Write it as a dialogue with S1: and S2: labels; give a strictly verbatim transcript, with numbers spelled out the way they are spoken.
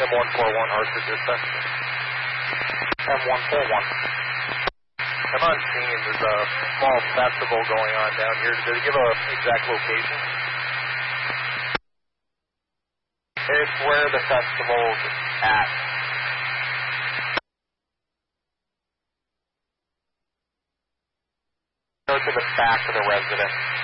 S1: M one four one, Arthur dispatch. M one four one. I'm on scene. There's a small festival going on down here. Did they give an exact location? It's where the festival's at. Go to the back of the residence.